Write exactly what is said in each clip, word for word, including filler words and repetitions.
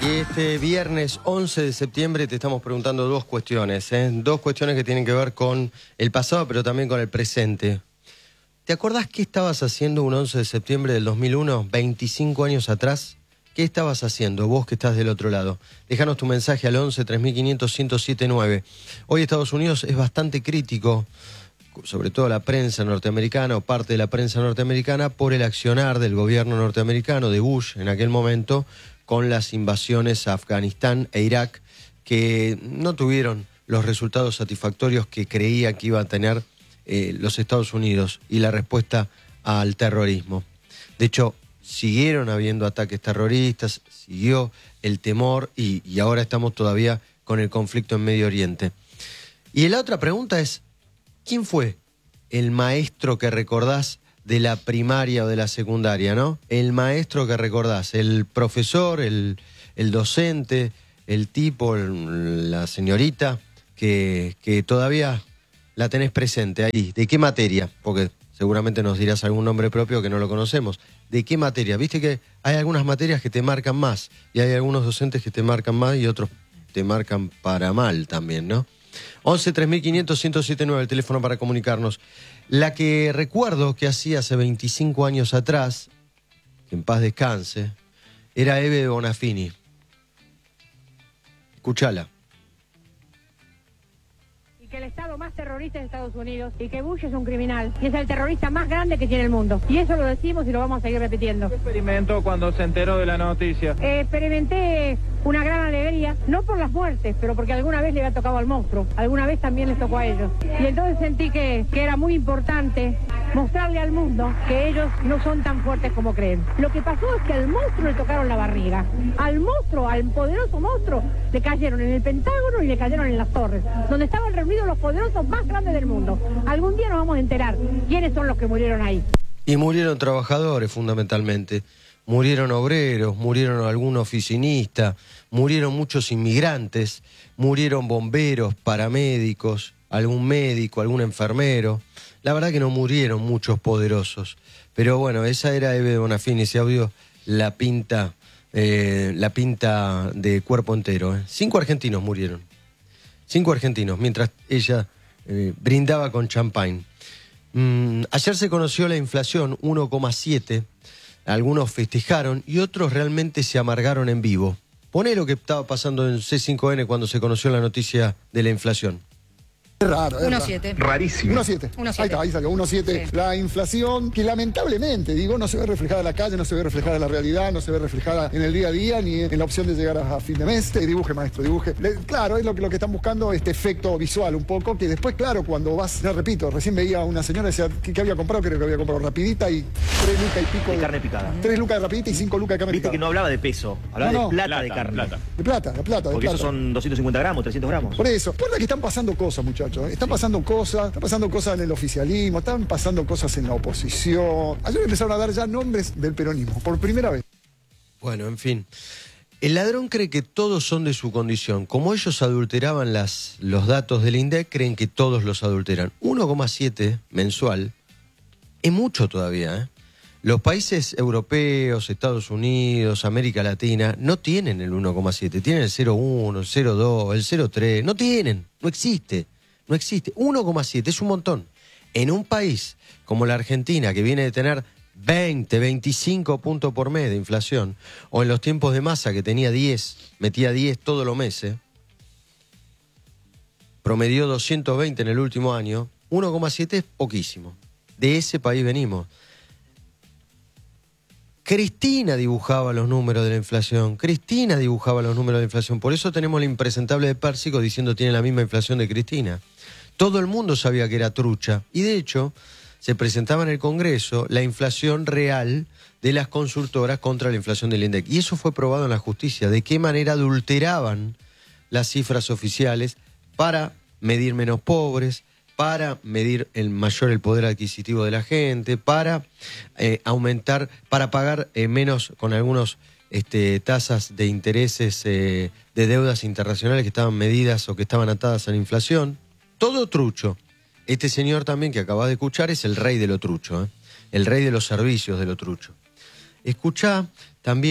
Y este viernes once de septiembre te estamos preguntando dos cuestiones, ¿eh? Dos cuestiones que tienen que ver con el pasado, pero también con el presente. ¿Te acordás qué estabas haciendo un once de septiembre del dos mil uno, veinticinco años atrás? ¿Qué estabas haciendo, vos que estás del otro lado? Déjanos tu mensaje al once, tres mil quinientos, ciento setenta y nueve. Hoy Estados Unidos es bastante crítico, sobre todo la prensa norteamericana o parte de la prensa norteamericana, por el accionar del gobierno norteamericano, de Bush en aquel momento, con las invasiones a Afganistán e Irak, que no tuvieron los resultados satisfactorios que creía que iba a tener eh, los Estados Unidos y la respuesta al terrorismo. De hecho, siguieron habiendo ataques terroristas, siguió el temor y, y ahora estamos todavía con el conflicto en Medio Oriente. Y la otra pregunta es, ¿quién fue el maestro que recordás de la primaria o de la secundaria, no? El maestro que recordás, el profesor, el, el docente, el tipo, el, la señorita, que, que todavía la tenés presente ahí. ¿De qué materia? Porque seguramente nos dirás algún nombre propio que no lo conocemos. ¿De qué materia? Viste que hay algunas materias que te marcan más y hay algunos docentes que te marcan más y otros te marcan para mal también, ¿no? once, tres mil quinientos, ciento setenta y nueve, el teléfono para comunicarnos. La que recuerdo que hacía hace veinticinco años atrás, que en paz descanse, era Eve Bonafini. Escuchala. Que el estado más terrorista es Estados Unidos y que Bush es un criminal y es el terrorista más grande que tiene el mundo. Y eso lo decimos y lo vamos a seguir repitiendo. ¿Qué experimentó cuando se enteró de la noticia? Eh, experimenté una gran alegría, no por las muertes, pero porque alguna vez le había tocado al monstruo, alguna vez también les tocó a ellos. Y entonces sentí que, que era muy importante mostrarle al mundo que ellos no son tan fuertes como creen. Lo que pasó es que al monstruo le tocaron la barriga. Al monstruo, al poderoso monstruo, le cayeron en el Pentágono y le cayeron en las torres, donde estaban reunidos los poderosos más grandes del mundo. Algún día nos vamos a enterar quiénes son los que murieron ahí. Y murieron trabajadores fundamentalmente, murieron obreros, murieron algún oficinista, murieron muchos inmigrantes, murieron bomberos, paramédicos, algún médico, algún enfermero. La verdad que no murieron muchos poderosos, pero bueno, esa era Eve Bonafini, ese audio la pinta, eh, la pinta de cuerpo entero. ¿eh? Cinco argentinos murieron. Cinco argentinos, mientras ella eh, brindaba con champagne. Mm, ayer se conoció la inflación, uno coma siete. Algunos festejaron y otros realmente se amargaron en vivo. Poné lo que estaba pasando en C cinco N cuando se conoció la noticia de la inflación. Es raro, es uno raro. siete. Rarísimo. uno siete. uno siete. Ahí está, ahí salió, uno siete. Sí. La inflación, que lamentablemente, digo, no se ve reflejada en la calle, no se ve reflejada en la realidad, no se ve reflejada en el día a día, ni en la opción de llegar a, a fin de mes. Eh, dibuje, maestro, dibuje. Le, claro, es lo que, lo que están buscando, este efecto visual un poco, que después, claro, cuando vas, ya repito, recién veía a una señora decía que, que había comprado, creo que había comprado rapidita y tres lucas y pico de, de carne picada. Tres lucas de rapidita y cinco lucas de carne Viste picada. que no hablaba de peso, hablaba no, no. de plata, plata de carne. Plata. De plata, de plata, de Porque plata. esos son doscientos cincuenta gramos, trescientos gramos. Por eso, por la que están pasando cosas, muchachos. Están sí. pasando cosas, están pasando cosas en el oficialismo, están pasando cosas en la oposición. Ayer empezaron a dar ya nombres del peronismo, por primera vez. Bueno, en fin. El ladrón cree que todos son de su condición. Como ellos adulteraban las, los datos del INDEC, creen que todos los adulteran. uno coma siete mensual es mucho todavía, ¿eh? Los países europeos, Estados Unidos, América Latina, no tienen el uno coma siete. Tienen el cero coma uno, el cero coma dos, el cero coma tres. No tienen, no existe. No existe. uno coma siete es un montón. En un país como la Argentina, que viene de tener veinte, veinticinco puntos por mes de inflación, o en los tiempos de Massa, que tenía diez, metía diez todos los meses, promedió doscientos veinte en el último año, uno coma siete es poquísimo. De ese país venimos. Cristina dibujaba los números de la inflación. Cristina dibujaba los números de la inflación. Por eso tenemos la impresentable de Pérsico diciendo tiene la misma inflación de Cristina. Todo el mundo sabía que era trucha. Y de hecho, se presentaba en el Congreso la inflación real de las consultoras contra la inflación del INDEC. Y eso fue probado en la justicia. De qué manera adulteraban las cifras oficiales para medir menos pobres, para medir el mayor el poder adquisitivo de la gente, para eh, aumentar, para pagar eh, menos con algunos este, tasas de intereses eh, de deudas internacionales que estaban medidas o que estaban atadas a la inflación. Todo trucho. Este señor también que acabas de escuchar es el rey de lo trucho, ¿eh? El rey de los servicios de lo trucho. Escuchá también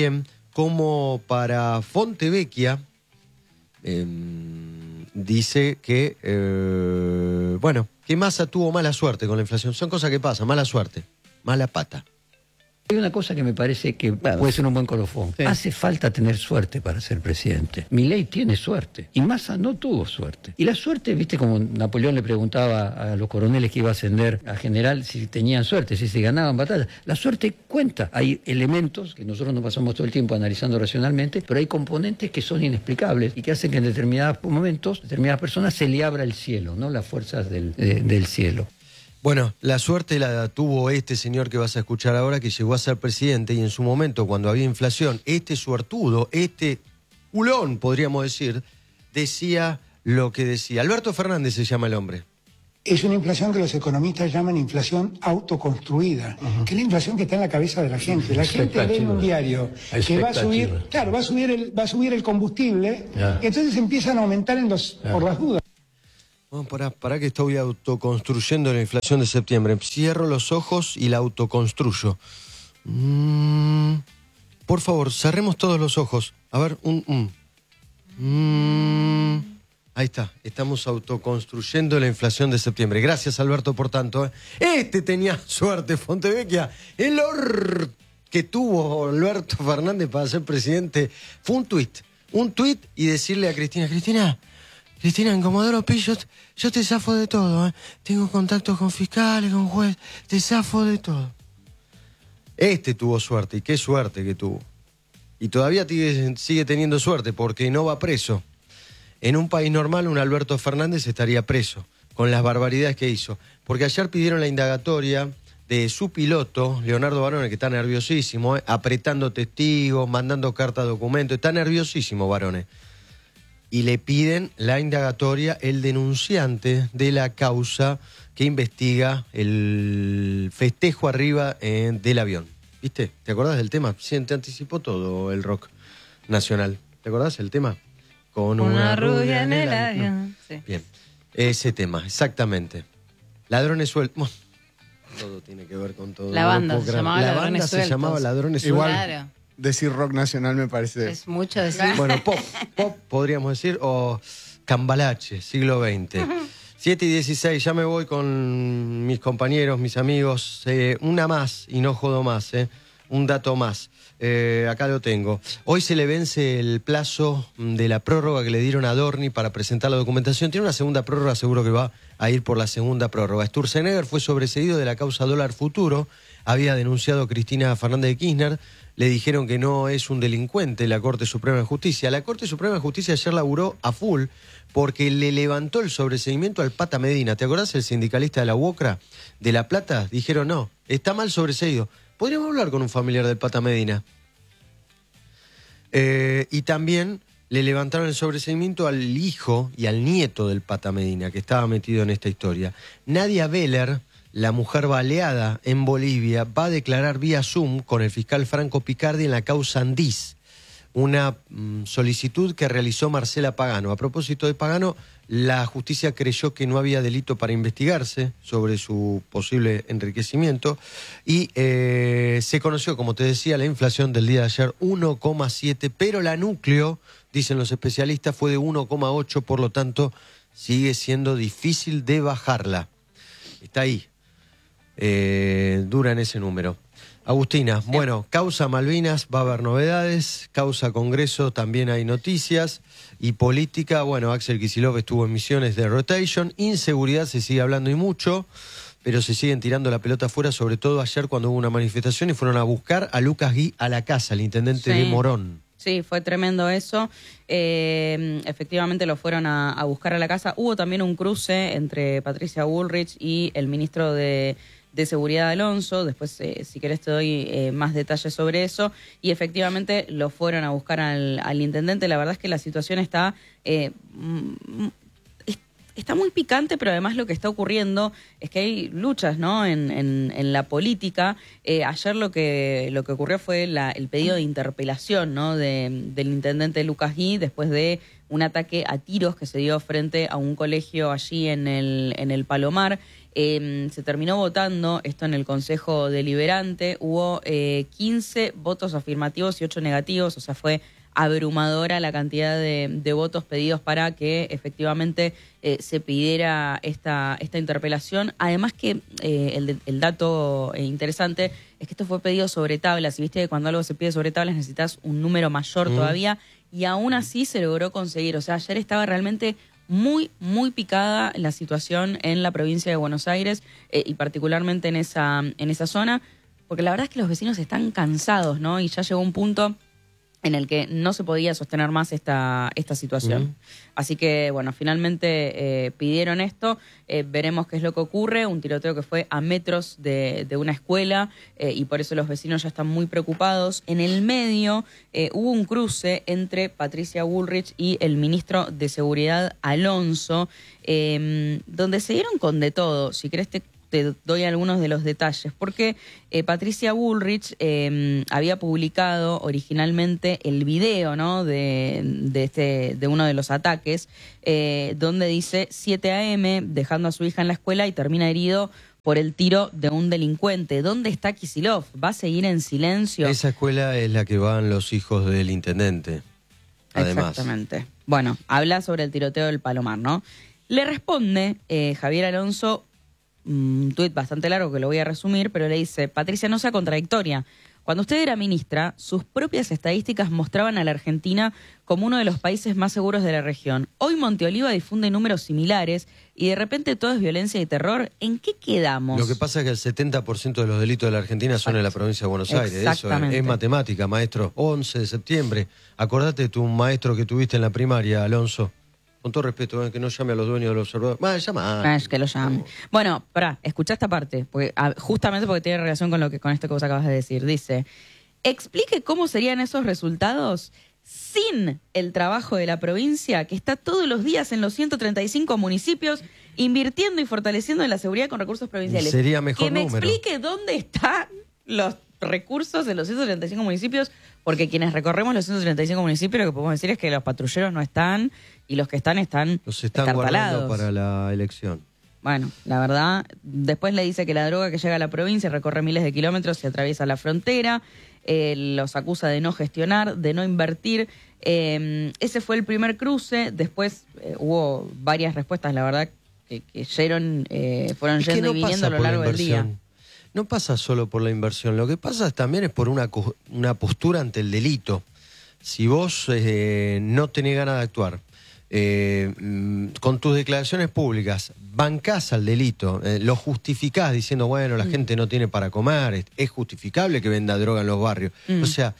como para Fontevecchia eh, dice que, eh, bueno, que Massa tuvo mala suerte con la inflación. Son cosas que pasan, mala suerte, mala pata. Hay una cosa que me parece que puede ser un buen colofón. Sí. Hace falta tener suerte para ser presidente. Milei tiene suerte y Massa no tuvo suerte. Y la suerte, viste, como Napoleón le preguntaba a los coroneles que iba a ascender a general si tenían suerte, si se ganaban batallas. La suerte cuenta. Hay elementos que nosotros nos pasamos todo el tiempo analizando racionalmente, pero hay componentes que son inexplicables y que hacen que en determinados momentos, determinadas personas se le abra el cielo, ¿no? Las fuerzas del, de, del cielo. Bueno, la suerte la tuvo este señor que vas a escuchar ahora, que llegó a ser presidente, y en su momento, cuando había inflación, este suertudo, este culón, podríamos decir, decía lo que decía. Alberto Fernández se llama el hombre. Es una inflación que los economistas llaman inflación autoconstruida, uh-huh. que es la inflación que está en la cabeza de la gente. La gente lee en un diario que va a subir, claro, va a subir el, va a subir el combustible, yeah. y entonces empiezan a aumentar en los, yeah. por las dudas. Bueno, para, para que estoy autoconstruyendo la inflación de septiembre. Cierro los ojos y la autoconstruyo. Mm, por favor, cerremos todos los ojos. A ver, un... un mm, ahí está, estamos autoconstruyendo la inflación de septiembre. Gracias, Alberto, por tanto. ¿eh? Este tenía suerte, Fontevecchia. El or que tuvo Alberto Fernández para ser presidente fue un tuit. Un tuit y decirle a Cristina, Cristina... Cristina, en Comodoro Pi, yo, yo te zafo de todo, ¿eh? Tengo contactos con fiscales, con jueces, te zafo de todo. Este tuvo suerte, y qué suerte que tuvo. Y todavía sigue, sigue teniendo suerte, porque no va preso. En un país normal, un Alberto Fernández estaría preso, con las barbaridades que hizo. Porque ayer pidieron la indagatoria de su piloto, Leonardo Barone, que está nerviosísimo, ¿eh? Apretando testigos, mandando carta documento, está nerviosísimo Barone. Y le piden la indagatoria el denunciante de la causa que investiga el festejo arriba eh, del avión. ¿Viste? ¿Te acordás del tema? Sí, te anticipó todo el rock nacional. ¿Te acordás del tema? Con una, una rubia en el avión. Sí. Bien, ese tema, exactamente. Ladrones sueltos. Bueno, todo tiene que ver con todo. La banda, se llamaba, la banda se llamaba Ladrones Sueltos. Igual. Claro. Decir rock nacional me parece... Es mucho decir. Bueno, pop, pop podríamos decir, o cambalache, siglo veinte. siete y dieciséis, ya me voy con mis compañeros, mis amigos. Eh, una más, y no jodo más, eh. Un dato más. Eh, acá lo tengo. Hoy se le vence el plazo de la prórroga que le dieron a Dorni para presentar la documentación. Tiene una segunda prórroga, seguro que va a ir por la segunda prórroga. Sturzenegger fue sobreseído de la causa dólar futuro. Había denunciado a Cristina Fernández de Kirchner. Le dijeron que no es un delincuente la Corte Suprema de Justicia. La Corte Suprema de Justicia ayer laburó a full porque le levantó el sobreseimiento al Pata Medina. ¿Te acordás el sindicalista de la UOCRA de La Plata? Dijeron, no, está mal sobreseído. Podríamos hablar con un familiar del Pata Medina. Eh, y también le levantaron el sobreseimiento al hijo y al nieto del Pata Medina, que estaba metido en esta historia. Nadia Beller, la mujer baleada en Bolivia, va a declarar vía Zoom con el fiscal Franco Picardi en la causa Andís, una mm, solicitud que realizó Marcela Pagano. A propósito de Pagano, la justicia creyó que no había delito para investigarse sobre su posible enriquecimiento y eh, se conoció, como te decía, la inflación del día de ayer, uno coma siete, pero la núcleo, dicen los especialistas, fue de uno coma ocho, por lo tanto sigue siendo difícil de bajarla. Está ahí. Eh, dura en ese número. Agustina, bueno, causa Malvinas va a haber novedades, causa Congreso también hay noticias, y política, bueno, Axel Kicillof estuvo en misiones de rotation, inseguridad se sigue hablando y mucho, pero se siguen tirando la pelota afuera, sobre todo ayer cuando hubo una manifestación y fueron a buscar a Lucas Gui a la casa, el intendente sí. de Morón. Sí, fue tremendo eso. Eh, efectivamente lo fueron a, a buscar a la casa. Hubo también un cruce entre Patricia Bullrich y el ministro de, de Seguridad, Alonso. Después, eh, si querés, te doy eh, más detalles sobre eso. Y efectivamente lo fueron a buscar al, al intendente. La verdad es que la situación está... Eh, está muy picante, pero además lo que está ocurriendo es que hay luchas, ¿no? En, en, en la política. Eh, ayer lo que lo que ocurrió fue la, el pedido de interpelación, ¿no? De, del intendente Lucas Gui después de un ataque a tiros que se dio frente a un colegio allí en el, en el Palomar. Eh, se terminó votando esto en el Consejo Deliberante. Hubo eh, quince votos afirmativos y ocho negativos, o sea, fue abrumadora la cantidad de, de votos pedidos para que efectivamente eh, se pidiera esta, esta interpelación. Además que eh, el, el dato eh, interesante es que esto fue pedido sobre tablas, y viste que cuando algo se pide sobre tablas necesitas un número mayor mm. todavía, y aún así se logró conseguir. O sea, ayer estaba realmente muy, muy picada la situación en la provincia de Buenos Aires eh, y particularmente en esa, en esa zona, porque la verdad es que los vecinos están cansados, ¿no? Y ya llegó un punto en el que no se podía sostener más esta, esta situación. Uh-huh. Así que, bueno, finalmente eh, pidieron esto, eh, veremos qué es lo que ocurre, un tiroteo que fue a metros de, de una escuela eh, y por eso los vecinos ya están muy preocupados. En el medio eh, hubo un cruce entre Patricia Bullrich y el ministro de Seguridad, Alonso, eh, donde se dieron con de todo. Si querés te te doy algunos de los detalles, porque eh, Patricia Bullrich eh, había publicado originalmente el video, ¿no? de, de, este, de uno de los ataques, eh, donde dice siete a eme, dejando a su hija en la escuela y termina herido por el tiro de un delincuente. ¿Dónde está Kicillof? ¿Va a seguir en silencio? Esa escuela es la que van los hijos del intendente, además. Exactamente. Bueno, habla sobre el tiroteo del Palomar, ¿no? Le responde eh, Javier Alonso un tuit bastante largo que lo voy a resumir, pero le dice: Patricia, no sea contradictoria. Cuando usted era ministra, sus propias estadísticas mostraban a la Argentina como uno de los países más seguros de la región. Hoy Monteoliva difunde números similares y de repente todo es violencia y terror. ¿En qué quedamos? Lo que pasa es que el setenta por ciento de los delitos de la Argentina son en la provincia de Buenos Aires. Eso es, es matemática, maestro. once de septiembre. Acordate de tu maestro que tuviste en la primaria, Alonso. Con todo respeto, ¿eh? Que no llame a los dueños de los observadores. Ah, llama. Ah, es que lo llame. Bueno, pará, escuchá esta parte, porque, a, justamente porque tiene relación con lo que con esto que vos acabas de decir. Dice: explique cómo serían esos resultados sin el trabajo de la provincia, que está todos los días en los ciento treinta y cinco municipios, invirtiendo y fortaleciendo en la seguridad con recursos provinciales. Sería mejor Que me número. explique dónde están los recursos en los ciento treinta y cinco municipios, porque quienes recorremos los ciento treinta y cinco municipios, lo que podemos decir es que los patrulleros no están y los que están están los están guardando para la elección. Bueno, la verdad, después le dice que la droga que llega a la provincia recorre miles de kilómetros y atraviesa la frontera, eh, los acusa de no gestionar, de no invertir. Eh, ese fue el primer cruce, después eh, hubo varias respuestas, la verdad, que, que yeron, eh, fueron yendo no y viniendo a lo largo del día. No pasa solo por la inversión, lo que pasa también es por una, una postura ante el delito. Si vos eh, no tenés ganas de actuar, eh, con tus declaraciones públicas bancás al delito, eh, lo justificás diciendo, bueno, la mm. gente no tiene para comer, es, es justificable que venda droga en los barrios. Mm. O sea,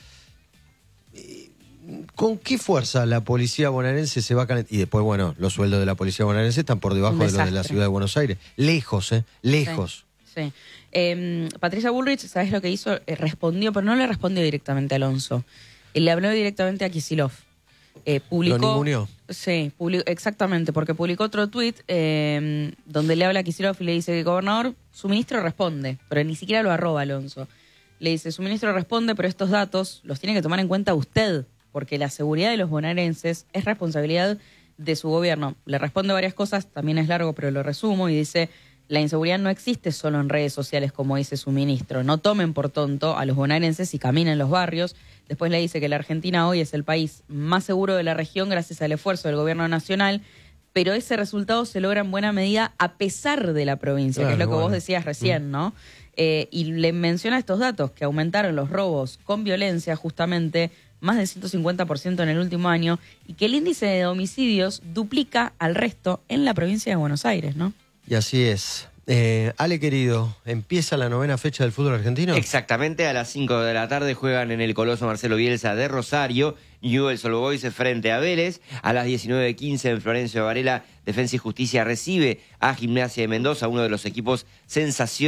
eh, ¿con qué fuerza la policía bonaerense se va a calentar? Y después, bueno, los sueldos de la policía bonaerense están por debajo de los de la ciudad de Buenos Aires. Lejos, ¿eh? Lejos. Sí. sí. Eh, Patricia Bullrich, ¿sabes lo que hizo? Eh, respondió, pero no le respondió directamente a Alonso. Él le habló directamente a Kicillof. Eh, publicó, ¿Lo ninguneó? Sí, publicó, exactamente, porque publicó otro tuit eh, donde le habla a Kicillof y le dice que gobernador, su ministro responde, pero ni siquiera lo arroba Alonso. Le dice, su ministro responde, pero estos datos los tiene que tomar en cuenta usted, porque la seguridad de los bonaerenses es responsabilidad de su gobierno. Le responde varias cosas, también es largo, pero lo resumo, y dice: la inseguridad no existe solo en redes sociales, como dice su ministro. No tomen por tonto a los bonaerenses y caminen los barrios. Después le dice que la Argentina hoy es el país más seguro de la región gracias al esfuerzo del gobierno nacional, pero ese resultado se logra en buena medida a pesar de la provincia, claro, que es lo que bueno. vos decías recién, ¿no? Eh, y le menciona estos datos, que aumentaron los robos con violencia justamente más del ciento cincuenta por ciento en el último año, y que el índice de homicidios duplica al resto en la provincia de Buenos Aires, ¿no? Y así es. Eh, Ale, querido, ¿empieza la novena fecha del fútbol argentino? Exactamente, a las cinco de la tarde juegan en el Coloso Marcelo Bielsa de Rosario, Newell's Old Boys frente a Vélez. A las diecinueve quince en Florencio Varela, Defensa y Justicia recibe a Gimnasia de Mendoza, uno de los equipos sensación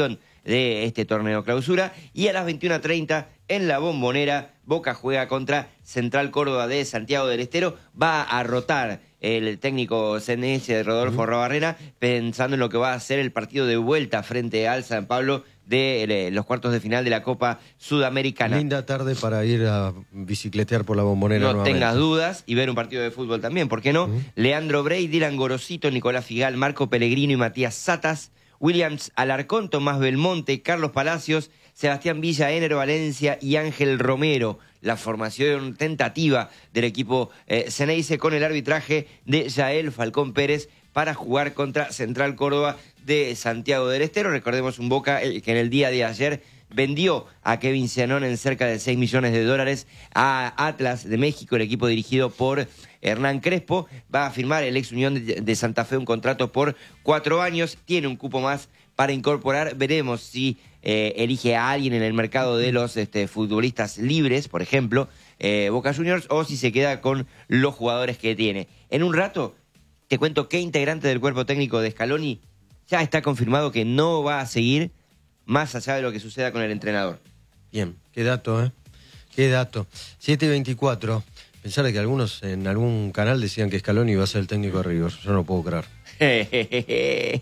de este torneo clausura. Y a las veintiuna treinta en la Bombonera, Boca juega contra Central Córdoba de Santiago del Estero. Va a rotar el técnico ceneice de Rodolfo Arruabarrena, pensando en lo que va a ser el partido de vuelta frente al San Pablo de los cuartos de final de la Copa Sudamericana. Linda tarde para ir a bicicletear por la Bombonera. No nuevamente. tengas dudas, y ver un partido de fútbol también, ¿por qué no? Uh-huh. Leandro Brey, Dylan Gorosito, Nicolás Figal, Marco Pellegrino y Matías Satas, Williams Alarcón, Tomás Belmonte, Carlos Palacios, Sebastián Villa, Ener Valencia y Ángel Romero. La formación tentativa del equipo eh, ceneice, con el arbitraje de Yael Falcón Pérez, para jugar contra Central Córdoba de Santiago del Estero. Recordemos un Boca eh, que en el día de ayer vendió a Kevin Cianón en cerca de seis millones de dólares a Atlas de México, el equipo dirigido por Hernán Crespo. Va a firmar el ex Unión de, de Santa Fe un contrato por cuatro años, tiene un cupo más para incorporar. Veremos si eh, elige a alguien en el mercado de los este, futbolistas libres, por ejemplo, eh, Boca Juniors, o si se queda con los jugadores que tiene. En un rato te cuento qué integrante del cuerpo técnico de Scaloni ya está confirmado que no va a seguir, más allá de lo que suceda con el entrenador. Bien, qué dato, ¿eh? Qué dato. siete y veinticuatro. Pensar que algunos en algún canal decían que Scaloni iba a ser el técnico de River. Yo no puedo creer.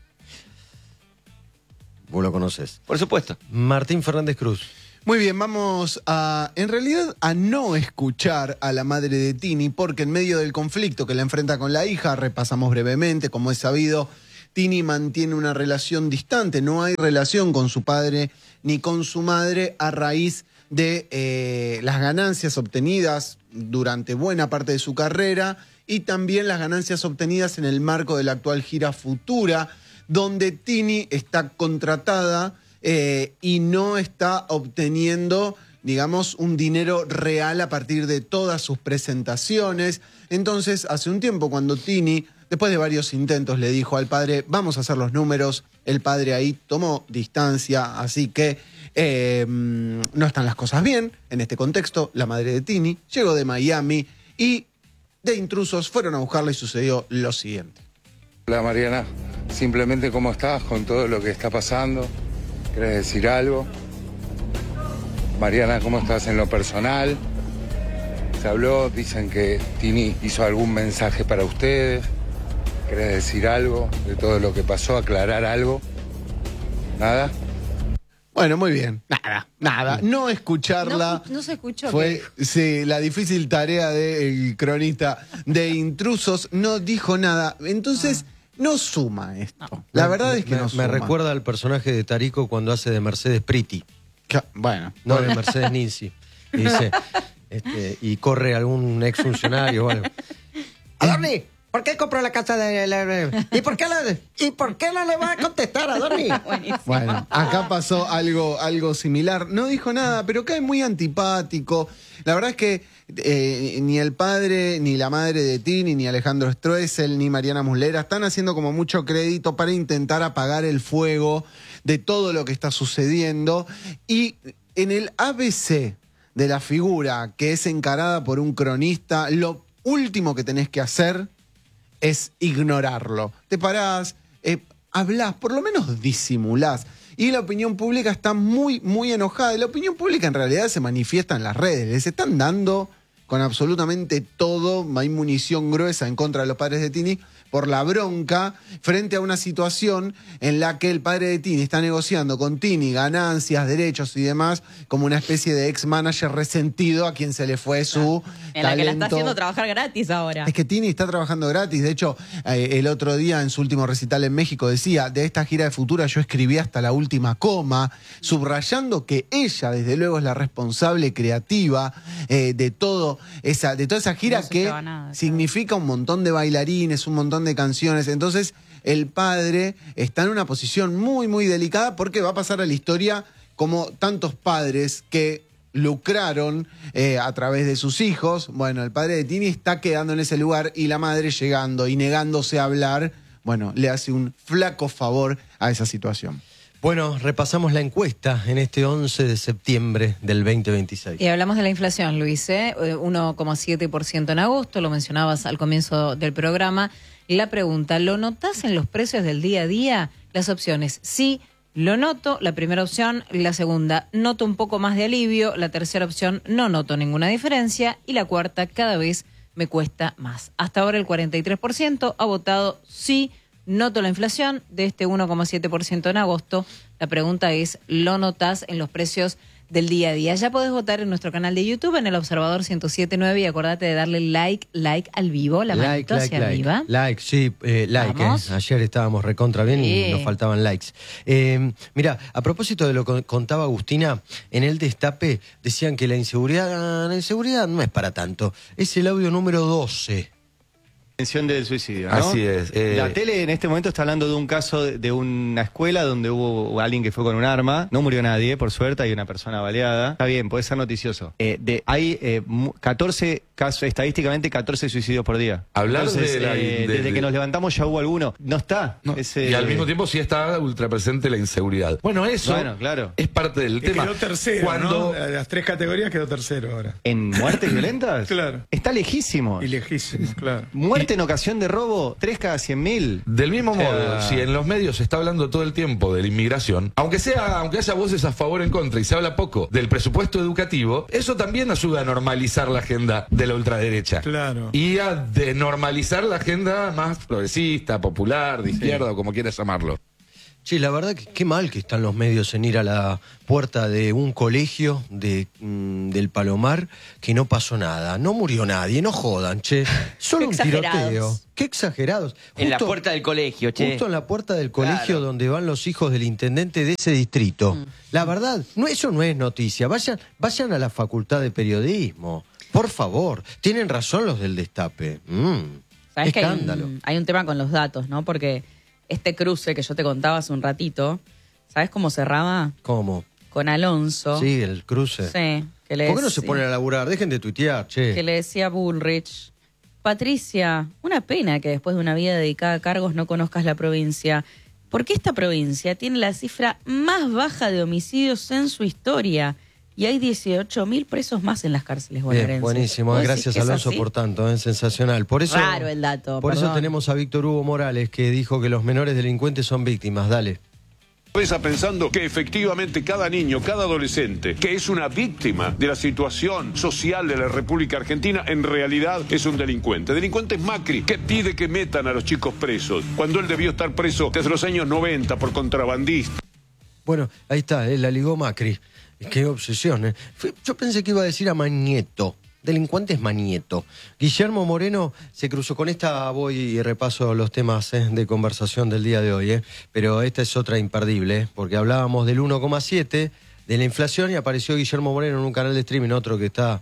Vos lo conocés. Por supuesto. Martín Fernández Cruz. Muy bien, vamos a, en realidad, a no escuchar a la madre de Tini, porque en medio del conflicto que la enfrenta con la hija, repasamos brevemente, como es sabido, Tini mantiene una relación distante, no hay relación con su padre ni con su madre a raíz de eh, las ganancias obtenidas durante buena parte de su carrera y también las ganancias obtenidas en el marco de la actual gira Futura, donde Tini está contratada Eh, y no está obteniendo, digamos, un dinero real a partir de todas sus presentaciones. Entonces, hace un tiempo, cuando Tini, después de varios intentos, le dijo al padre, vamos a hacer los números, el padre ahí tomó distancia, así que eh, no están las cosas bien. En este contexto, la madre de Tini llegó de Miami y de intrusos fueron a buscarla y sucedió lo siguiente. Hola Mariana, simplemente cómo estás con todo lo que está pasando. ¿Querés decir algo? Mariana, ¿cómo estás en lo personal? Se habló, dicen que Tini hizo algún mensaje para ustedes. ¿Querés decir algo de todo lo que pasó? ¿Aclarar algo? ¿Nada? Bueno, muy bien. Nada, nada. No escucharla. No, no se escuchó. Fue, sí, la difícil tarea del cronista de Intrusos. No dijo nada. Entonces... Ah. No suma esto. No. La verdad me, es que me, no suma. Me recuerda al personaje de Tarico cuando hace de Mercedes Pretty. Bueno. No, de Mercedes Ninzi. Y dice, este, y corre algún exfuncionario o algo. Adorni, ¿por qué compró la casa de la... ¿Y por qué, la... ¿Y por qué no le va a contestar a Adorni? Bueno, acá pasó algo, algo similar. No dijo nada, pero cae muy antipático. La verdad es que eh, ni el padre, ni la madre de Tini, ni Alejandro Stroessel, ni Mariana Muslera están haciendo como mucho crédito para intentar apagar el fuego de todo lo que está sucediendo. Y en el A B C de la figura que es encarada por un cronista, lo último que tenés que hacer es ignorarlo. Te parás, eh, hablás, por lo menos disimulás. Y la opinión pública está muy, muy enojada. Y la opinión pública en realidad se manifiesta en las redes. Les están dando con absolutamente todo. Hay munición gruesa en contra de los padres de Tini por la bronca frente a una situación en la que el padre de Tini está negociando con Tini ganancias, derechos y demás como una especie de ex-manager resentido a quien se le fue su en talento. la que la está haciendo trabajar gratis ahora. Es que Tini está trabajando gratis. De hecho, eh, el otro día en su último recital en México decía, de esta gira de Futura yo escribí hasta la última coma, subrayando que ella desde luego es la responsable creativa eh, de todo esa, de toda esa gira no que nada, significa claro. un montón de bailarines, un montón de canciones. Entonces el padre está en una posición muy muy delicada porque va a pasar a la historia como tantos padres que lucraron eh, a través de sus hijos. Bueno, el padre de Tini está quedando en ese lugar y la madre llegando y negándose a hablar, bueno, le hace un flaco favor a esa situación. Bueno, repasamos la encuesta en este once de septiembre del veinte veintiséis. Y hablamos de la inflación, Luis, ¿eh? uno coma siete por ciento en agosto, lo mencionabas al comienzo del programa. La pregunta, ¿lo notás en los precios del día a día? Las opciones sí, lo noto, la primera opción. La segunda, noto un poco más de alivio. La tercera opción, no noto ninguna diferencia. Y la cuarta, cada vez me cuesta más. Hasta ahora el cuarenta y tres por ciento ha votado sí, noto la inflación de este uno coma siete por ciento en agosto. La pregunta es, ¿lo notás en los precios del día a día? Ya podés votar en nuestro canal de YouTube, en El Observador ciento siete punto nueve, y acordate de darle like, like al vivo, la like, manito like, hacia like. arriba. Like, sí, eh, like. Eh. Ayer estábamos recontra bien Sí. y nos faltaban likes. Eh, mira, a propósito de lo que contaba Agustina, en el Destape decían que la inseguridad, la inseguridad no es para tanto. Es el audio número doce. Prevención del suicidio, ¿no? Así es. Eh... La tele en este momento está hablando de un caso de, de una escuela donde hubo alguien que fue con un arma. No murió nadie, por suerte, hay una persona baleada. Está bien, puede ser noticioso. Eh, de, hay eh, catorce casos, estadísticamente catorce suicidios por día. Hablar Entonces, de la- eh, de- desde de- que nos levantamos ya hubo alguno. No está. No, Ese- Y al mismo tiempo sí está ultra presente la inseguridad. Bueno, eso Bueno, claro. es parte del Que tema. quedó tercero, Cuando- ¿no? De las tres categorías quedó tercero ahora. ¿En muertes violentas? Claro. Está lejísimo. Y lejísimo, claro. Muerte en ocasión de robo, tres cada cien mil. Del mismo O sea, modo, si en los medios se está hablando todo el tiempo de la inmigración, aunque sea, aunque haya voces a favor o en contra y se habla poco del presupuesto educativo, eso también ayuda a normalizar la agenda de la ultraderecha. Claro. Y a denormalizar la agenda más progresista, popular, de izquierda o como quieras llamarlo. Che, la verdad que qué mal que están los medios en ir a la puerta de un colegio de, mm, del Palomar que no pasó nada, no murió nadie, no jodan, che. Solo un tiroteo. Qué exagerados. En la Justo- puerta del colegio, che. Justo en la puerta del colegio Claro. donde van los hijos del intendente de ese distrito. La verdad, no, eso no es noticia. Vayan, vayan a la facultad de periodismo. Por favor. Tienen razón los del Destape. Mm, Sabes que hay escándalo. un, hay un tema con los datos, ¿no? Porque este cruce que yo te contaba hace un ratito, ¿sabes cómo cerraba? ¿Cómo? Con Alonso. Sí, el cruce. Sí. Que le ¿Por qué no se decí- ponen a laburar? Dejen de tuitear, che. Que le decía a Bullrich, Patricia, una pena que después de una vida dedicada a cargos no conozcas la provincia. Porque esta provincia tiene la cifra más baja de homicidios en su historia. Y hay dieciocho mil presos más en las cárceles bonaerenses. Bien, buenísimo. ¿Vos decís Gracias, que es Alonso, así? por tanto. Es sensacional. Por eso, Raro el dato, Por eso perdón. tenemos a Víctor Hugo Morales, que dijo que los menores delincuentes son víctimas. Dale. Cabeza pensando que efectivamente cada niño, cada adolescente que es una víctima de la situación social de la República Argentina, en realidad es un delincuente. Delincuente es Macri, que pide que metan a los chicos presos, cuando él debió estar preso desde los años noventa por contrabandista. Bueno, ahí está, eh, la ligó Macri. Qué obsesión, ¿eh? Fue- Yo pensé que iba a decir a Mañeto. Delincuente es Mañeto. Guillermo Moreno se cruzó con esta, voy y repaso los temas eh, de conversación del día de hoy, eh. Pero esta es otra imperdible, eh, porque hablábamos del uno coma siete, de la inflación, y apareció Guillermo Moreno en un canal de streaming, otro que está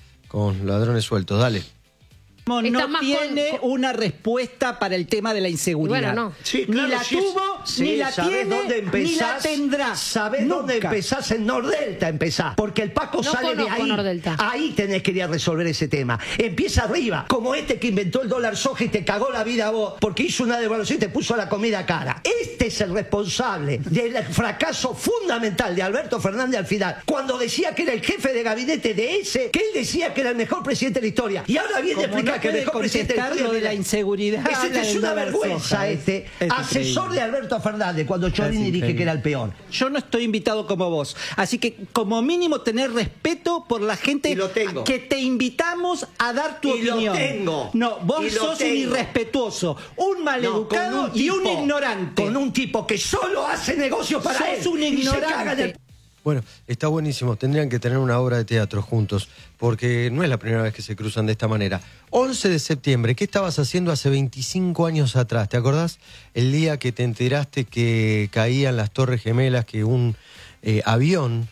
con ladrones sueltos. Dale. No Está más tiene una respuesta para el tema de la inseguridad. Bueno, no. Sí, ni claro, la sí es- tuvo, sí, ni la sabés tiene, dónde ni la empezás, tendrá. Sabés dónde Nunca. empezás, en Nordelta empezás. Porque el Paco No sale de conozco ahí. Nordelta. Ahí tenés que ir a resolver ese tema. Empieza arriba, como este que inventó el dólar soja y te cagó la vida a vos, porque hizo una devaluación y te puso la comida cara. Este es el responsable del fracaso fundamental de Alberto Fernández al final. Cuando decía que era el jefe de gabinete de ese, que él decía que era el mejor presidente de la historia. Y ahora viene a Como explicar no que el puede mejor presidente de la contestar historia lo de la inseguridad. Ese habla es del una dólar vergüenza soja. este. Es Asesor increíble. de Alberto Fernández, cuando yo vine y dije increíble. que era el peor. Yo no estoy invitado como vos. Así que, como mínimo, tener respeto por la gente Y lo tengo. que te invitamos a dar tu Y lo opinión. tengo. No, vos Y lo sos un tengo. irrespetuoso, un maleducado No, con un y un tipo- ignorante. Con un tipo que solo hace negocio para Sos él. un y se caga en el- ignorante. Bueno, está buenísimo. Tendrían que tener una obra de teatro juntos, porque no es la primera vez que se cruzan de esta manera. once de septiembre, ¿qué estabas haciendo hace veinticinco años atrás? ¿Te acordás? El día que te enteraste que caían las Torres Gemelas, que un eh, avión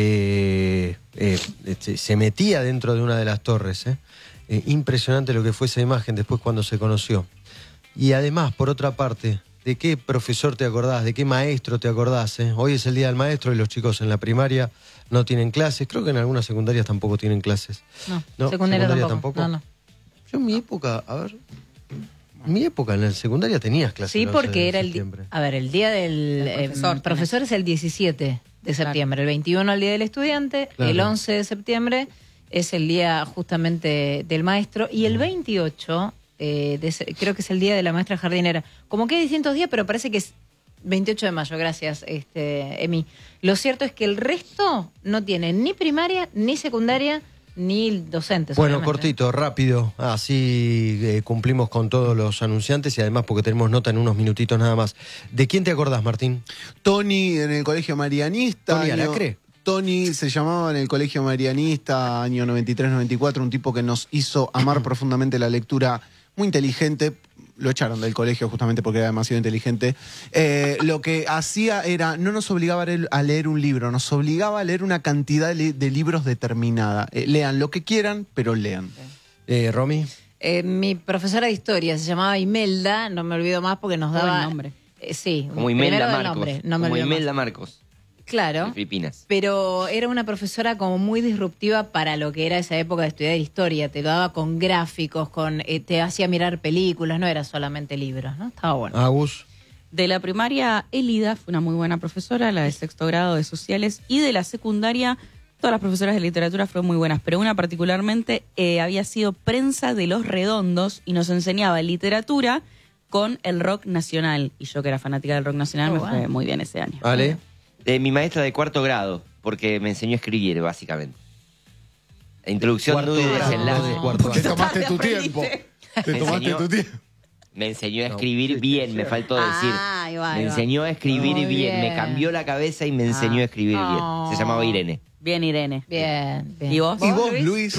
eh, eh, este, se metía dentro de una de las torres. ¿eh? Eh, impresionante lo que fue esa imagen después cuando se conoció. Y además, por otra parte, ¿de qué profesor te acordás? ¿De qué maestro te acordás? eh? Hoy es el Día del Maestro y los chicos en la primaria no tienen clases. Creo que en algunas secundarias tampoco tienen clases. No, No, secundaria, secundaria tampoco. tampoco. No, no. Yo en mi época, a ver... En mi época, en la secundaria tenías clases. Sí, el once porque de era el... di- septiembre. A ver, el día del Del eh, profesor, profesor, es el diecisiete de septiembre, el veintiuno el día del estudiante, Claro. el once de septiembre es el día justamente del maestro y el veintiocho, eh, de ese- creo que es el día de la maestra jardinera. Como que hay distintos días, pero parece que es veintiocho de mayo, gracias, este, Emi. Lo cierto es que el resto no tiene ni primaria, ni secundaria, ni docentes. Bueno, obviamente. cortito, rápido, así eh, cumplimos con todos los anunciantes y además porque tenemos nota en unos minutitos nada más. ¿De quién te acordás, Martín? Tony en el Colegio Marianista. Tony año- Aracre. Tony se llamaba en el Colegio Marianista, año noventa y tres noventa y cuatro, un tipo que nos hizo amar profundamente la lectura, muy inteligente. Lo echaron del colegio justamente porque era demasiado inteligente. Eh, lo que hacía era, no nos obligaba a leer, a leer un libro, nos obligaba a leer una cantidad de, li- de libros determinada. Eh, lean lo que quieran, pero lean. Eh, ¿Romy? Eh, mi profesora de historia se llamaba Imelda, no me olvido más porque nos Buen daba... nombre. Eh, sí, Como primero Imelda del Marcos. nombre, no me Como olvido Imelda más. Marcos. Claro. De Filipinas. Pero era una profesora como muy disruptiva para lo que era esa época de estudiar historia. Te lo daba con gráficos, con eh, te hacía mirar películas, no era solamente libros, ¿no? Estaba bueno. Agus. De la primaria, Elida fue una muy buena profesora, la de sexto grado de sociales, y de la secundaria, todas las profesoras de literatura fueron muy buenas, pero una particularmente eh, había sido prensa de Los Redondos y nos enseñaba literatura con el rock nacional. Y yo, que era fanática del rock nacional, Oh, me wow. fue muy bien ese año. ¿Vale? De mi maestra de cuarto grado, porque me enseñó a escribir, básicamente. La introducción, Cuarto nudo y grado, desenlace. de cuarto Te grado. tomaste tu tiempo. Te Me tomaste enseñó- tu tiempo. Me enseñó a escribir bien, me faltó decir. Ah, ahí va, ahí Me va. enseñó a escribir Muy bien. bien. me cambió la cabeza y me enseñó Ah. a escribir Oh. bien. Se llamaba Irene. Bien, Irene. Bien, bien. ¿Y vos? ¿Y vos, Luis?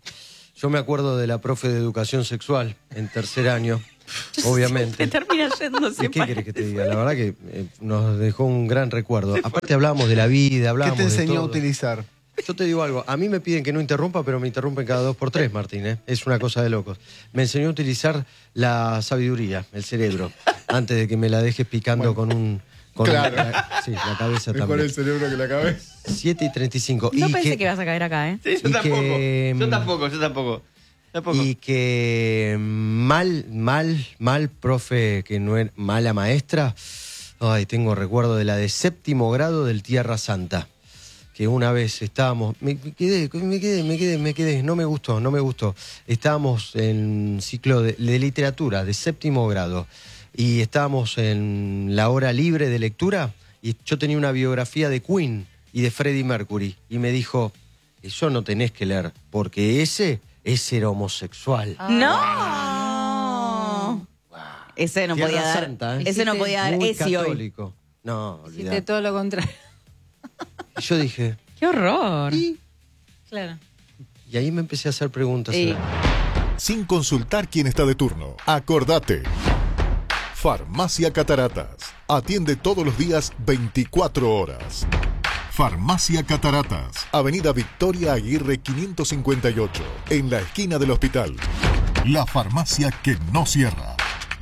Yo me acuerdo de la profe de educación sexual en tercer año, Te obviamente. termina yendo ¿Y siempre. qué querés que te diga? La verdad que eh, nos dejó un gran recuerdo. Aparte hablábamos de la vida, ¿Qué hablábamos te de enseñó a todo. utilizar? Yo te digo algo, a mí me piden que no interrumpa, pero me interrumpen cada dos por tres, Martín, ¿eh? Es una cosa de locos. Me enseñó a utilizar la sabiduría, el cerebro, antes de que me la dejes picando con un... Con Claro. la, sí, la cabeza Mejor también. el cerebro que la cabeza. siete y treinta y cinco. No y pensé que, que ibas a caer acá, ¿eh? Sí, yo Y tampoco. que, yo mm, tampoco, yo tampoco. Tampoco. Y que mal, mal, mal profe, que no era mala maestra. Ay, tengo recuerdo de la de séptimo grado del Tierra Santa. Que una vez estábamos, me me quedé, me quedé, me quedé, me quedé, no me gustó, no me gustó. Estábamos en ciclo de, de literatura de séptimo grado y estábamos en la hora libre de lectura y yo tenía una biografía de Queen y de Freddie Mercury y me dijo, eso no tenés que leer porque ese, ese era homosexual. ¡No! Ese no Tierra podía dar. Santa, ¿eh? Ese no podía dar. Muy Ese hoy. católico. No, Hiciste olvidate. todo lo contrario. Y yo dije, ¡Qué horror! Claro. y ahí me empecé a hacer preguntas. Sí. Sin consultar quién está de turno. Acordate. Farmacia Cataratas. Atiende todos los días veinticuatro horas. Farmacia Cataratas. Avenida Victoria Aguirre quinientos cincuenta y ocho. En la esquina del hospital. La farmacia que no cierra.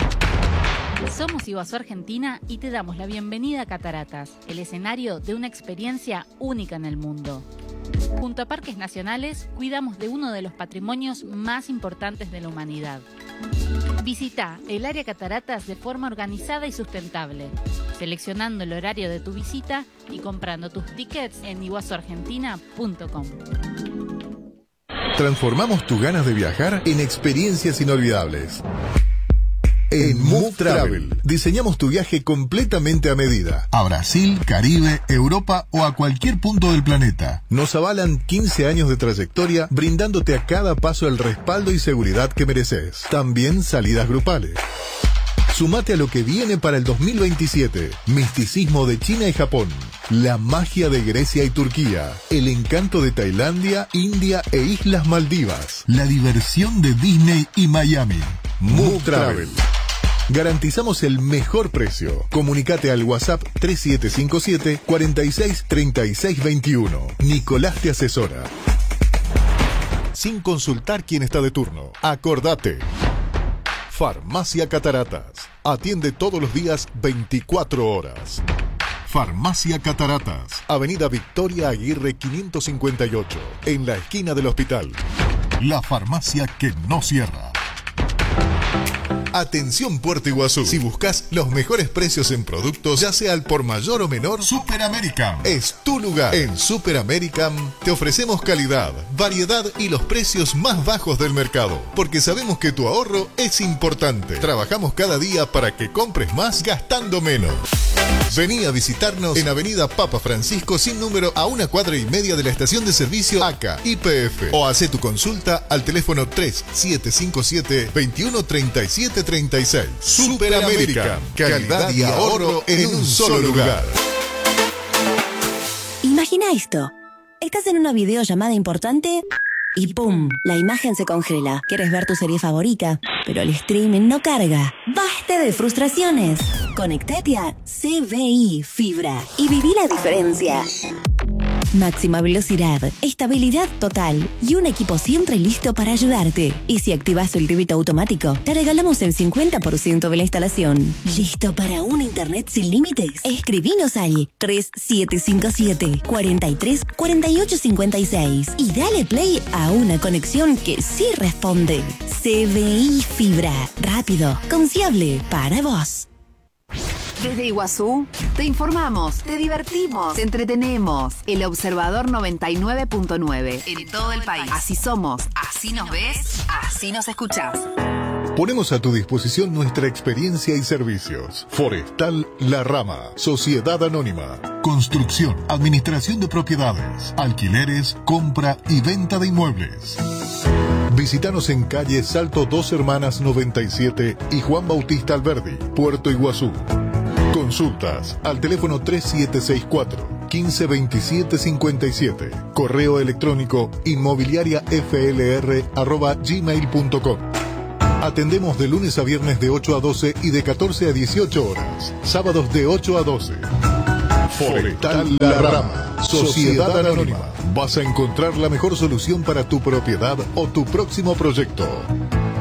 Somos Iguazú Argentina y te damos la bienvenida a Cataratas, el escenario de una experiencia única en el mundo. Junto a Parques Nacionales, cuidamos de uno de los patrimonios más importantes de la humanidad. Visita el área Cataratas de forma organizada y sustentable, seleccionando el horario de tu visita y comprando tus tickets en iguazu argentina punto com. Transformamos tus ganas de viajar en experiencias inolvidables. En Move Travel diseñamos tu viaje completamente a medida. A Brasil, Caribe, Europa o a cualquier punto del planeta. Nos avalan quince años de trayectoria brindándote a cada paso el respaldo y seguridad que mereces. También salidas grupales. Sumate a lo que viene para el dos mil veintisiete. Misticismo de China y Japón. La magia de Grecia y Turquía. El encanto de Tailandia, India e Islas Maldivas. La diversión de Disney y Miami. Move Travel. Garantizamos el mejor precio. Comunicate al WhatsApp tres siete cinco siete, cuatro seis, tres seis dos uno. Nicolás te asesora. Sin consultar quién está de turno. Acordate. Farmacia Cataratas. Atiende todos los días veinticuatro horas. Farmacia Cataratas. Avenida Victoria Aguirre quinientos cincuenta y ocho. En la esquina del hospital. La farmacia que no cierra. Atención Puerto Iguazú. Si buscas los mejores precios en productos, ya sea al por mayor o menor, Super American es tu lugar. En Super American te ofrecemos calidad, variedad y los precios más bajos del mercado, porque sabemos que tu ahorro es importante. Trabajamos cada día para que compres más gastando menos. Vení a visitarnos en Avenida Papa Francisco sin número a una cuadra y media de la estación de servicio A C A I P F o hace tu consulta al teléfono tres siete cinco siete, veintiuno treinta y siete treinta y seis. Super América, calidad y ahorro en un solo lugar. Imagina esto. Estás en una videollamada importante y ¡pum! La imagen se congela. Quieres ver tu serie favorita, pero el streaming no carga. ¡Basta de frustraciones! Conectate a C B I Fibra y viví la diferencia. Máxima velocidad, estabilidad total y un equipo siempre listo para ayudarte. Y si activas el débito automático, te regalamos el cincuenta por ciento de la instalación. ¿Listo para un internet sin límites? Escribinos al tres siete cinco siete, cuatro tres, cuatro ocho cinco seis y dale play a una conexión que sí responde. C B I Fibra, rápido, confiable para vos. Desde Iguazú, te informamos, te divertimos, te entretenemos. El Observador noventa y nueve punto nueve en todo el país. Así somos, así nos ves, así nos escuchás. Ponemos a tu disposición nuestra experiencia y servicios. Forestal La Rama, Sociedad Anónima. Construcción, administración de propiedades, alquileres, compra y venta de inmuebles. Visítanos en calle Salto Dos Hermanas noventa y siete y Juan Bautista Alberdi, Puerto Iguazú. Consultas al teléfono tres siete seis cuatro, quince veintisiete cincuenta y siete. Correo electrónico inmobiliariaflr arroba gmail punto com. Atendemos de lunes a viernes de ocho a doce y de catorce a dieciocho horas. Sábados de ocho a doce. Forestal La Rama, Sociedad Anónima. Vas a encontrar la mejor solución para tu propiedad o tu próximo proyecto.